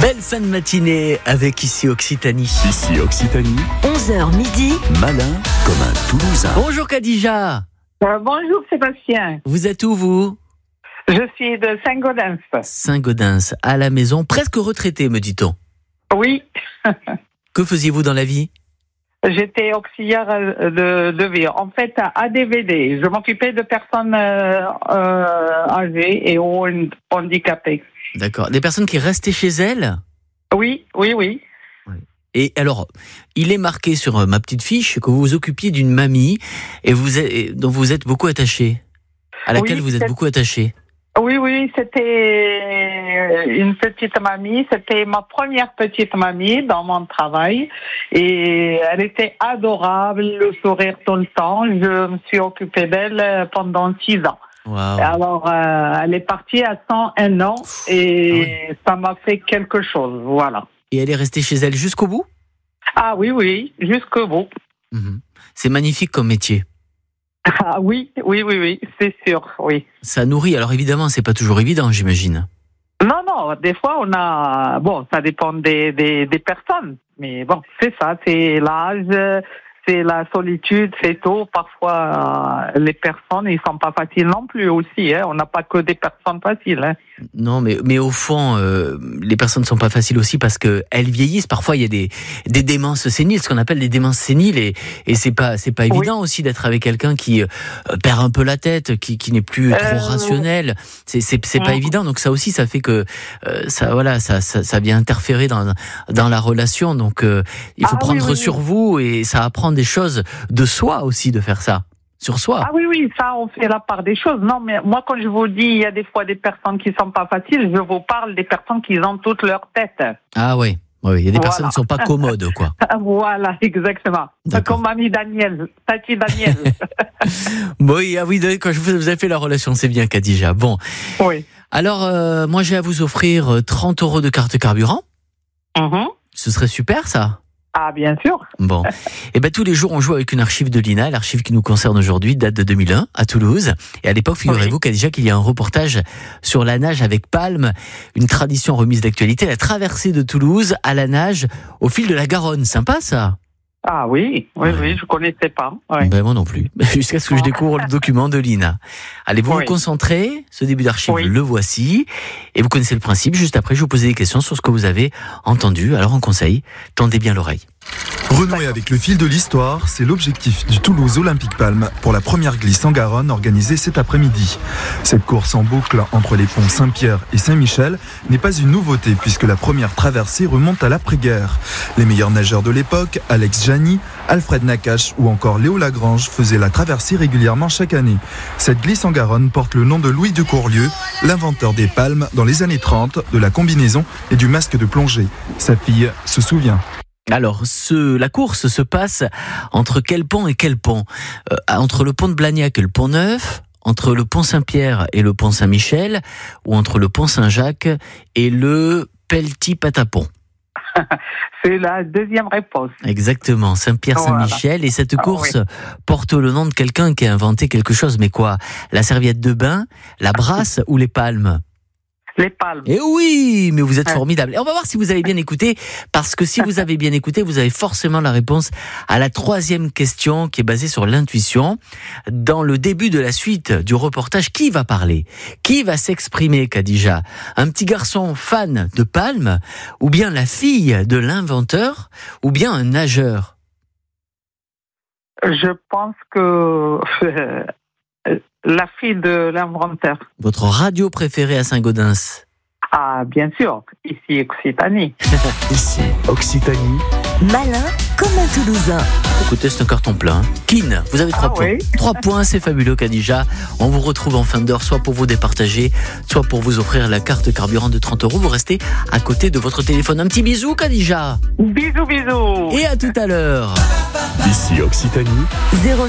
Belle fin de matinée avec Ici Occitanie. Ici Occitanie, 11h midi. malin comme un Toulousain. Bonjour Khadija. Bonjour Sébastien, Vous êtes où vous ? je suis de Saint-Gaudens. Saint-Gaudens, à la maison, presque retraité me dit-on. Oui, Que faisiez-vous dans la vie ? j'étais auxiliaire de vie. En fait, à DVD, je m'occupais de personnes âgées et handicapées. D'accord. Des personnes qui restaient chez elles ? Oui. Et alors, il est marqué sur ma petite fiche que vous vous occupiez d'une mamie et dont vous êtes beaucoup attaché. À laquelle Oui, vous êtes beaucoup attaché. Oui, c'était une petite mamie. C'était ma première petite mamie dans mon travail. Et elle était adorable, le sourire tout le temps. Je me suis occupée d'elle pendant 6 ans. Wow. Alors, elle est partie à 101 ans et ça m'a fait quelque chose, voilà. Et elle est restée chez elle jusqu'au bout ? Ah oui, jusqu'au bout. Mhm. C'est magnifique comme métier. Ah oui, c'est sûr, oui. Ça nourrit. Alors évidemment, c'est pas toujours évident, j'imagine. Non, des fois, ça dépend des personnes. Mais bon, c'est ça, c'est l'âge, c'est la solitude, c'est tout. Parfois, les personnes, ils sont pas faciles non plus aussi. On n'a pas que des personnes faciles. Non, mais au fond, les personnes ne sont pas faciles aussi parce que elles vieillissent. Parfois, il y a des démences séniles, ce qu'on appelle des démences séniles, et c'est pas évident aussi d'être avec quelqu'un qui perd un peu la tête, qui n'est plus trop rationnel. C'est pas évident. Donc ça aussi, ça fait que ça vient interférer dans la relation. Donc il faut prendre sur vous, et ça apprend des choses de soi aussi de faire ça. Sur soi. Ah oui, ça, on fait la part des choses. Non, mais moi, quand je vous dis, il y a des fois des personnes qui sont pas faciles, je vous parle des personnes qui ont toute leur tête. Ah oui, il y a des personnes qui sont pas commodes, quoi. Voilà, exactement. D'accord. Comme mamie Daniel, Tati Daniel. Oui, quand vous avez fait la relation, c'est bien, Khadija. Bon. Oui. Alors, moi, j'ai à vous offrir 30 € de carte carburant. Mhm. Ce serait super, ça. Ah, bien sûr. Bon. Et tous les jours, on joue avec une archive de l'INA. L'archive qui nous concerne aujourd'hui date de 2001, à Toulouse. Et à l'époque, figurez-vous, Khadija, qu'il y a un reportage sur la nage avec palme, une tradition remise d'actualité, la traversée de Toulouse à la nage au fil de la Garonne. Sympa, ça. Ah oui, je connaissais pas. Ouais. Ben moi non plus. Jusqu'à ce que je découvre le document de l'INA. Allez, vous vous concentrez. Ce début d'archive, le voici. Et vous connaissez le principe. Juste après, je vous poser des questions sur ce que vous avez entendu. Alors, en conseil, tendez bien l'oreille. Renouer avec le fil de l'histoire, c'est l'objectif du Toulouse Olympique Palme pour la première glisse en Garonne organisée cet après-midi. Cette course en boucle entre les ponts Saint-Pierre et Saint-Michel n'est pas une nouveauté puisque la première traversée remonte à l'après-guerre. Les meilleurs nageurs de l'époque, Alex Jani, Alfred Nakache ou encore Léo Lagrange faisaient la traversée régulièrement chaque année. Cette glisse en Garonne porte le nom de Louis de Courlieu, l'inventeur des palmes dans les années 30, de la combinaison et du masque de plongée. Sa fille se souvient. Alors, la course se passe entre quel pont et quel pont ? Entre le pont de Blagnac et le pont Neuf, entre le pont Saint-Pierre et le pont Saint-Michel, ou entre le pont Saint-Jacques et le Pelty-Patapon ? C'est la deuxième réponse. Exactement, Saint-Pierre-Saint-Michel. Et cette course porte le nom de quelqu'un qui a inventé quelque chose. Mais quoi ? La serviette de bain, la brasse ou les palmes ? Les palmes. Et oui, mais vous êtes formidable. Et on va voir si vous avez bien écouté, parce que si vous avez bien écouté, vous avez forcément la réponse à la troisième question qui est basée sur l'intuition. Dans le début de la suite du reportage, qui va parler ? Qui va s'exprimer, Khadija ? Un petit garçon fan de palmes, ou bien la fille de l'inventeur, ou bien un nageur ? Je pense que la fille de l'inventeur. Votre radio préférée à Saint-Gaudens ? Ah, bien sûr, ici Occitanie. Ici Occitanie, Malin comme un Toulousain. Écoutez, c'est un carton plein. Kin, vous avez 3 points. 3 points, c'est fabuleux, Khadija. On vous retrouve en fin d'heure, soit pour vous départager, soit pour vous offrir la carte carburant de 30 €. Vous restez à côté de votre téléphone. Un petit bisou, Khadija. Bisous. Et à tout à l'heure. ici Occitanie. 0